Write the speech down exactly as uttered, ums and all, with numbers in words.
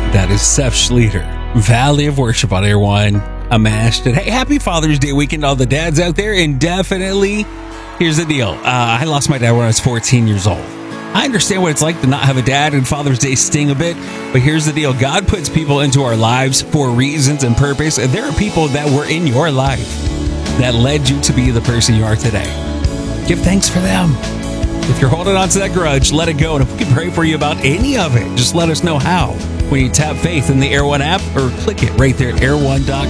That is Seth Schleter, Valley of Worship on Air One. I'm Ashton. Hey, happy Father's Day weekend to all the dads out there. And definitely, here's the deal. Uh, I lost my dad when I was fourteen years old. I understand what it's like to not have a dad, and Father's Day sting a bit. But here's the deal. God puts people into our lives for reasons and purpose. And there are people that were in your life that led you to be the person you are today. Give thanks for them. If you're holding on to that grudge, let it go. And if we can pray for you about any of it, just let us know how when you tap faith in the Air One app or click it right there at air one dot com.